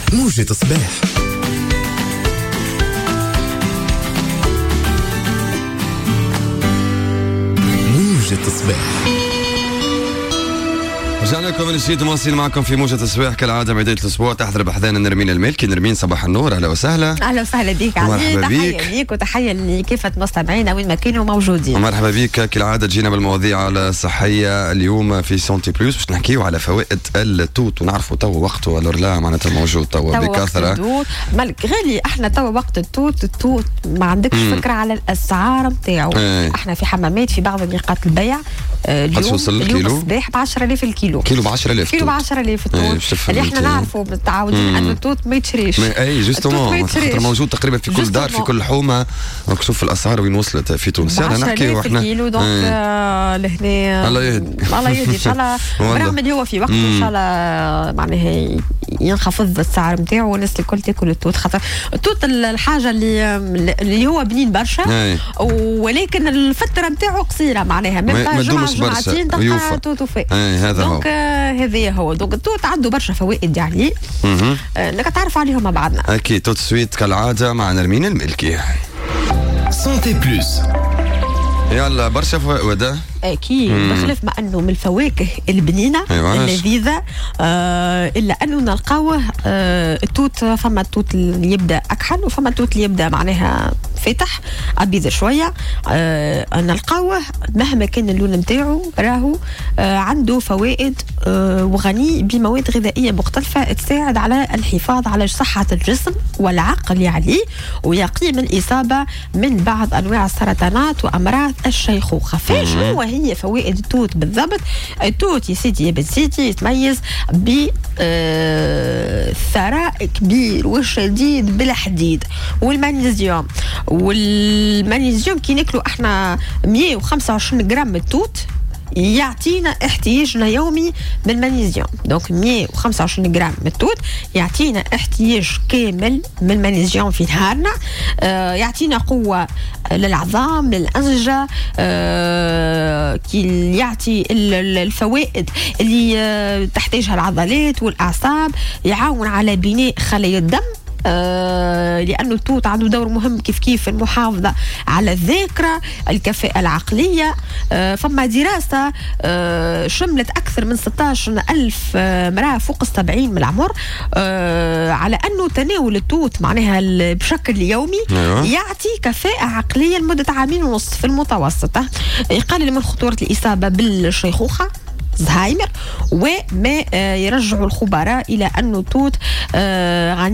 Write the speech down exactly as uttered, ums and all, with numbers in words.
موجة صباح. موجة صباح. رجعنا لكم من جديد مواصلين معكم في موجة الصباح كالعادة بداية الأسبوع. تحضر بحذانا نرمين الملكي. نرمين صباح النور، أهلا وسهلا. أهلا وسهلا بيك عزيز، تحية ليك وتحية لكافة مستمعينا وين ما كانوا موجودين. ومرحبا بك كالعادة. جينا بالمواضيع الصحية اليوم في سونتي بلوس باش نحكيو على فوائد التوت، ونعرفوا تو وقته ولا لا معناتها موجود تو بكثرة. غالي احنا تو وقت التوت. التوت ما عندكش مم. فكرة على الأسعار نتاعو. ايه. احنا في حمامات في بعض نقاط البيع اليوم اليوم الصباح ب عشرة آلاف الكيلو. كيلو ب عشرة آلاف. كيلو ب عشرة آلاف التوت اللي احنا نعرفوا متعودين أن التوت ما يتشريش. اي جوستومون خاطر موجود تقريبا في كل دار في كل حومة. نشوف الأسعار وين وصلت في تونس. أنا نحكي وإحنا الكيلو دونك لهنا الله يهدي الله يهدي إن شاء الله. برغم اللي هو في وقت إن شاء الله معناها ينخفض السعر نتاعو والناس الكل تاكل التوت، خاطر التوت الحاجة اللي اللي هو بنين برشا ولكن الفترة نتاعو قصيرة معناها ما تدومش برشا تلقى توت وفاء. هذا هو. دونك هذا هو. دونك التوت عنده برشا فوائد يعني انك تعرف عليهم مع بعضنا. اكيد. توت سويت كالعاده مع نرمين الملكي. سونتي بلوس. يلا برشا فوائد اكيد بخلاف ما انه من الفواكه البنينه اللذيذه آه الا انه نلقاوه آه التوت. فما التوت اللي يبدا اكحل وفما التوت اللي يبدا معناها فاتح ابيض شويه. آه نلقاوه مهما كان اللون نتاعو راهو آه عنده فوائد آه وغني بمواد غذائيه مختلفه تساعد على الحفاظ على صحه الجسم والعقل يعني ويقي من الاصابه من بعض انواع السرطانات وامراض الشيخوخه. فشنو هي فوائد التوت بالضبط؟ التوت يا سيدي يا بن سيدي يتميز ب ثراء كبير وشديد بالحديد والمغنيسيوم. والمغنيسيوم كي ناكلو احنا مية وخمسة وعشرين جرام من التوت يعطينا احتياجنا يومي من المغنيسيوم. دونك مية وخمسة وعشرين جرام من التوت يعطينا احتياج كامل من المغنيسيوم في نهارنا. آه يعطينا قوة للعظام للأنسجة. آه كي يعطي الفوائد اللي آه تحتاجها العضلات والأعصاب. يعاون على بناء خلايا الدم آه لأنه التوت عنده دور مهم كيف كيف في المحافظة على الذاكرة الكفاءة العقلية. آه فما دراسة آه شملت أكثر من ستة عشر ألف آه مرأة فوق السبعين من العمر آه على أنه تناول التوت معناها بشكل يومي يعطي كفاءة عقلية لمدة عامين ونصف في المتوسط. يقلل من خطورة الإصابة بالشيخوخة زهايمر وما آه يرجع الخبراء إلى أنه التوت آه